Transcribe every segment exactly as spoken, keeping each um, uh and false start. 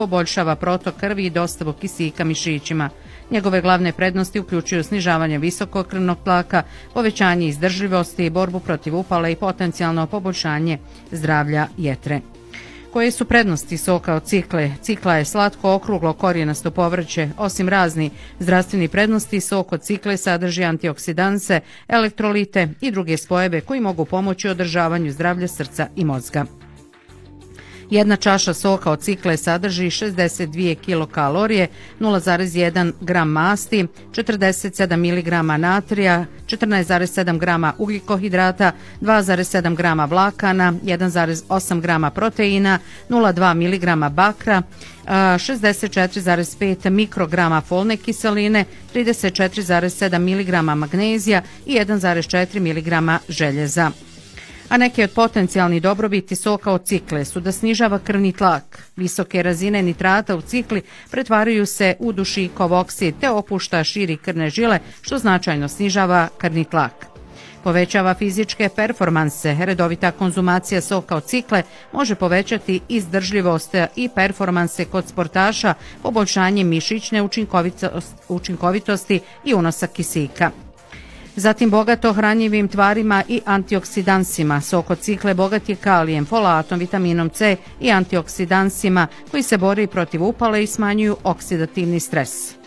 poboljšava protok krvi i dostavu kisika mišićima. Njegove glavne prednosti uključuju snižavanje visokog krvnog tlaka, povećanje izdržljivosti, borbu protiv upala i potencijalno poboljšanje zdravlja jetre. Koje su prednosti soka od cikle? Cikla je slatko, okruglo, korijenasto povrće. Osim razni zdravstveni prednosti, sok od cikle sadrži antioksidanse, elektrolite i druge spojeve koji mogu pomoći održavanju zdravlja srca i mozga. Jedna čaša soka od cikle sadrži šezdeset dvije kilokalorije, nula zarez jedan gram masti, četrdeset sedam miligrama natrija, četrnaest zarez sedam grama ugljikohidrata, dva zarez sedam grama vlakana, jedan zarez osam grama proteina, nula zarez dva miligrama bakra, šezdeset četiri zarez pet mikrograma folne kiseline, trideset četiri zarez sedam miligrama magnezija i jedan zarez četiri miligrama željeza. A neke od potencijalnih dobrobiti soka od cikle su da snižava krvni tlak. Visoke razine nitrata u cikli pretvaraju se u dušikov oksid te opušta širi krvne žile, što značajno snižava krvni tlak. Povećava fizičke performanse. Redovita konzumacija soka od cikle može povećati izdržljivost i performanse kod sportaša, poboljšanje mišićne učinkovitosti i unosa kisika. Zatim bogato hranjivim tvarima i antioksidansima. Sok od cikle bogat je kalijem, folatom, vitaminom C i antioksidansima koji se bori protiv upale i smanjuju oksidativni stres.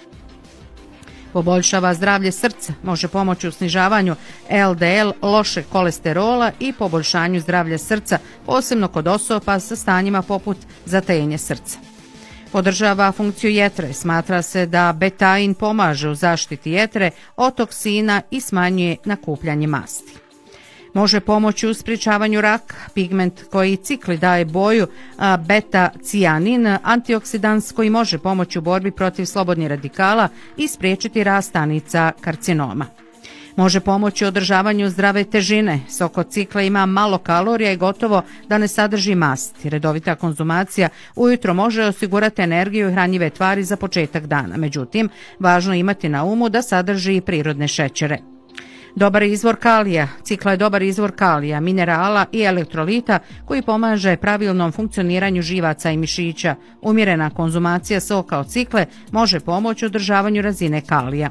Poboljšava zdravlje srca, može pomoći u snižavanju el de el, lošeg kolesterola i poboljšanju zdravlja srca, posebno kod osoba sa stanjima poput zatajenja srca. Podržava funkciju jetre. Smatra se da betain pomaže u zaštiti jetre od toksina i smanjuje nakupljanje masti. Može pomoći u sprječavanju raka. Pigment koji cikli daje boju, beta-cijanin, antioksidans koji može pomoći u borbi protiv slobodnih radikala i spriječiti rast stanica karcinoma. Može pomoći u održavanju zdrave težine. Sok od cikle ima malo kalorija i gotovo da ne sadrži masti. Redovita konzumacija ujutro može osigurati energiju i hranjive tvari za početak dana. Međutim, važno je imati na umu da sadrži i prirodne šećere. Dobar izvor kalija. Cikla je dobar izvor kalija, minerala i elektrolita koji pomaže pravilnom funkcioniranju živaca i mišića. Umjerena konzumacija soka od cikle može pomoći u održavanju razine kalija.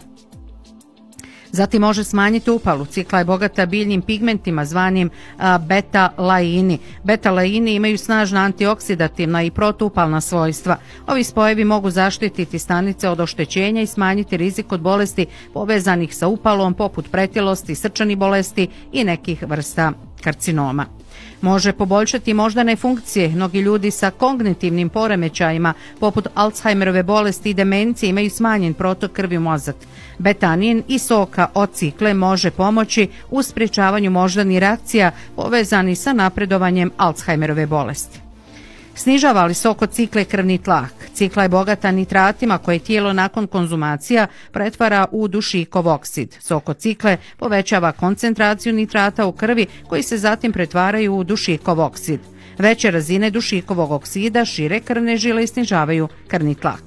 Zatim može smanjiti upalu. Cikla je bogata biljnim pigmentima zvanim beta-laini. Beta-laini imaju snažna antioksidativna i protuupalna svojstva. Ovi spojevi mogu zaštititi stanice od oštećenja i smanjiti rizik od bolesti povezanih sa upalom poput pretilosti, srčanih bolesti i nekih vrsta karcinoma. Može poboljšati moždane funkcije. Mnogi ljudi sa kognitivnim poremećajima poput Alzheimerove bolesti i demencije imaju smanjen protok krvi u mozak. Betanin i soka od cikle može pomoći u sprječavanju moždanih reakcija povezani sa napredovanjem Alzheimerove bolesti. Snižava li sok od cikle krvni tlak? Cikla je bogata nitratima koje tijelo nakon konzumacija pretvara u dušikov oksid. Sok od cikle povećava koncentraciju nitrata u krvi koji se zatim pretvaraju u dušikov oksid. Veće razine dušikovog oksida šire krvne žile i snižavaju krvni tlak.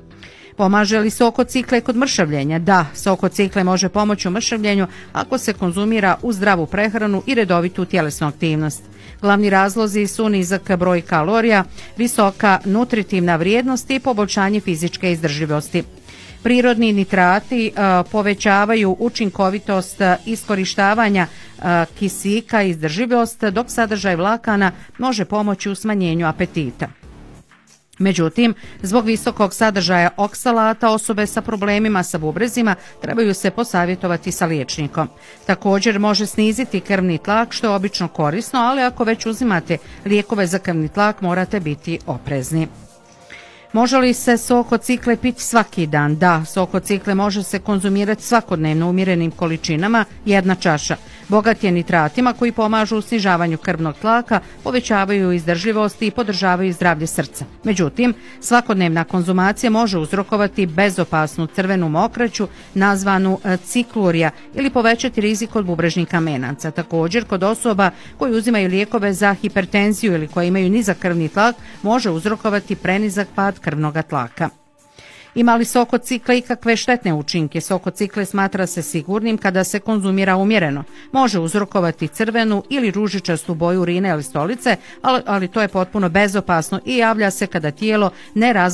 Pomaže li sok od cikle kod mršavljenja? Da, sok od cikle može pomoći u mršavljenju ako se konzumira uz zdravu prehranu i redovitu tjelesnu aktivnost. Glavni razlozi su nizak broj kalorija, visoka nutritivna vrijednost i poboljšanje fizičke izdržljivosti. Prirodni nitrati uh, povećavaju učinkovitost uh, iskorištavanja uh, kisika i izdržljivost, dok sadržaj vlakana može pomoći u smanjenju apetita. Međutim, zbog visokog sadržaja oksalata osobe sa problemima sa bubrezima trebaju se posavjetovati sa liječnikom. Također može sniziti krvni tlak što je obično korisno, ali ako već uzimate lijekove za krvni tlak morate biti oprezni. Može li se sok od cikle piti svaki dan? Da, sok od cikle može se konzumirati svakodnevno u umjerenim količinama, jedna čaša. Bogat je nitratima koji pomažu u snižavanju krvnog tlaka, povećavaju izdržljivost i podržavaju zdravlje srca. Međutim, svakodnevna konzumacija može uzrokovati bezopasnu crvenu mokraću nazvanu ciklurija ili povećati rizik od bubrežnih kamenaca. Također, kod osoba koji uzimaju lijekove za hipertenziju ili koji imaju nizak krvni tlak, može uzrokovati prenizak pad krvnog tlaka. Ima li sok od cikle ikakve štetne učinke? Sok od cikle smatra se sigurnim kada se konzumira umjereno. Može uzrokovati crvenu ili ružičastu boju urina ili stolice, ali, ali to je potpuno bezopasno i javlja se kada tijelo ne razvija